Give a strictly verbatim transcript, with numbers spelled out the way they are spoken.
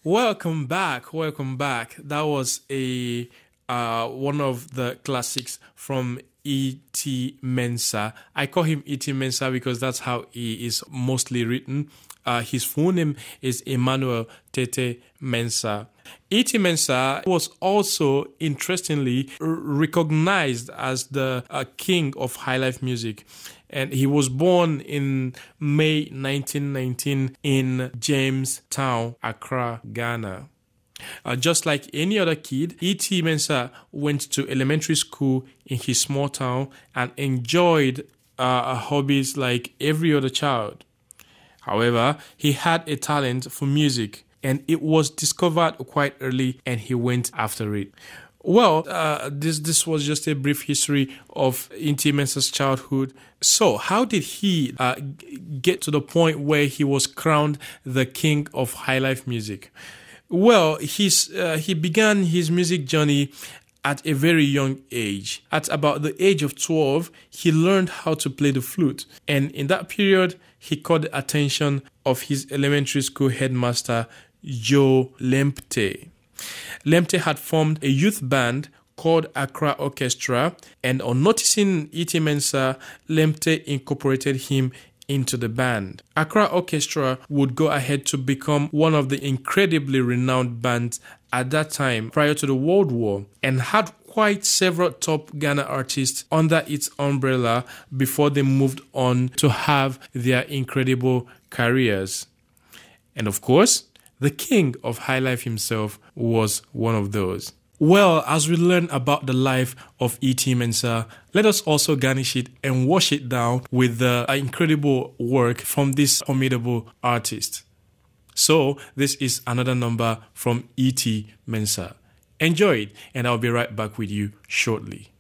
Welcome back. Welcome back. That was a uh, one of the classics from E T. Mensah. I call him E T. Mensah because that's how he is mostly written. Uh, his full name is Emmanuel Tete Mensah. E T. Mensah was also, interestingly, r- recognized as the uh, king of highlife music. And he was born in May nineteen nineteen in Jamestown, Accra, Ghana. Uh, just like any other kid, E T. Mensah went to elementary school in his small town and enjoyed uh, hobbies like every other child. However, he had a talent for music, and it was discovered quite early, and he went after it. Well, uh, this this was just a brief history of E T. Mensah's childhood. So, how did he uh, get to the point where he was crowned the king of highlife music? Well, he's, uh, he began his music journey at a very young age. At about the age of twelve, he learned how to play the flute. And in that period, he caught the attention of his elementary school headmaster, Joe Lempte. Lempte had formed a youth band called Accra Orchestra, and on noticing E T. Mensah, Lempte incorporated him into the band. Accra Orchestra would go ahead to become one of the incredibly renowned bands at that time prior to the World War, and had quite several top Ghana artists under its umbrella before they moved on to have their incredible careers. And of course, the king of highlife himself was one of those. Well, as we learn about the life of E T. Mensah, let us also garnish it and wash it down with the incredible work from this formidable artist. So, this is another number from E T. Mensah. Enjoy it, and I'll be right back with you shortly.